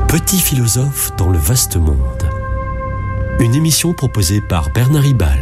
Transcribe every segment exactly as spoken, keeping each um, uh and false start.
Petit philosophe dans le vaste monde. Une émission proposée par Bernard Ribal.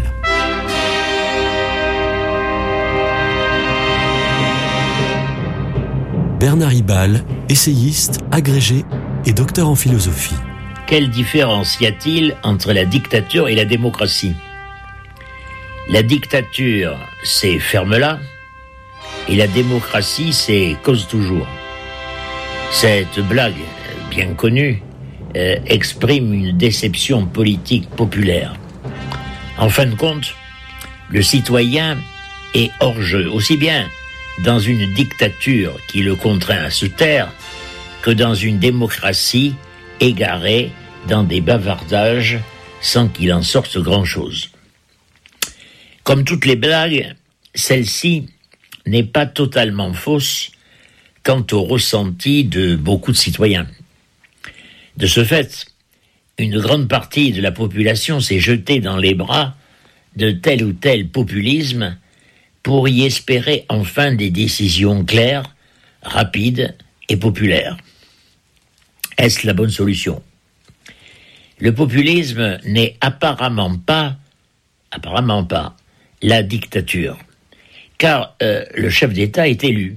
Bernard Ribal, essayiste, agrégé et docteur en philosophie. Quelle différence y a-t-il entre la dictature et la démocratie ? La dictature, c'est ferme-la, et la démocratie, c'est cause toujours. Cette blague, bien connue, euh, exprime une déception politique populaire. En fin de compte, le citoyen est hors jeu, aussi bien dans une dictature qui le contraint à se taire que dans une démocratie égarée dans des bavardages sans qu'il en sorte grand-chose. Comme toutes les blagues, celle-ci n'est pas totalement fausse quant au ressenti de beaucoup de citoyens. De ce fait, une grande partie de la population s'est jetée dans les bras de tel ou tel populisme pour y espérer enfin des décisions claires, rapides et populaires. Est-ce la bonne solution ? Le populisme n'est apparemment pas, apparemment pas, la dictature, car euh, le chef d'État est élu.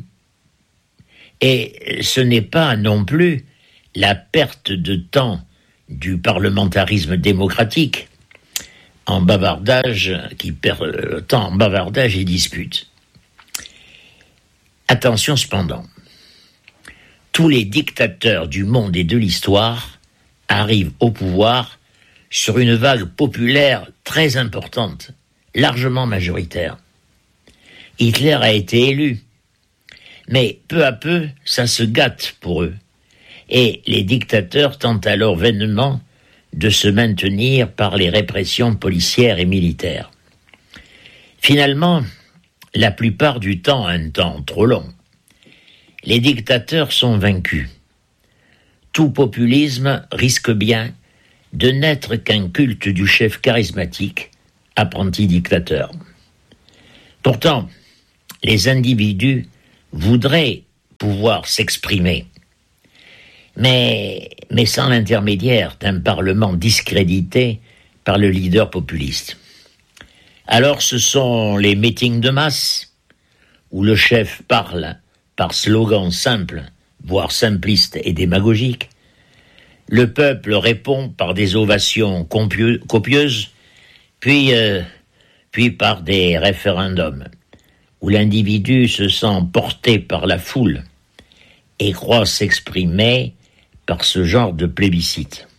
Et ce n'est pas non plus la perte de temps du parlementarisme démocratique en bavardage, qui perd le temps en bavardage et dispute. Attention cependant, tous les dictateurs du monde et de l'histoire arrivent au pouvoir sur une vague populaire très importante, largement majoritaire. Hitler a été élu, mais peu à peu, ça se gâte pour eux. Et les dictateurs tentent alors vainement de se maintenir par les répressions policières et militaires. Finalement, la plupart du temps, un temps trop long, les dictateurs sont vaincus. Tout populisme risque bien de n'être qu'un culte du chef charismatique, apprenti dictateur. Pourtant, les individus voudraient pouvoir s'exprimer, mais, mais sans l'intermédiaire d'un parlement discrédité par le leader populiste. Alors ce sont les meetings de masse, où le chef parle par slogans simples, voire simplistes et démagogiques. Le peuple répond par des ovations compieux, copieuses, puis, euh, puis par des référendums, où l'individu se sent porté par la foule et croit s'exprimer par ce genre de plébiscite.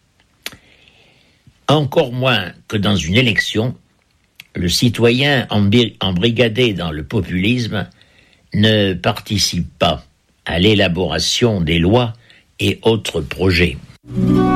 Encore moins que dans une élection, le citoyen embrigadé dans le populisme ne participe pas à l'élaboration des lois et autres projets.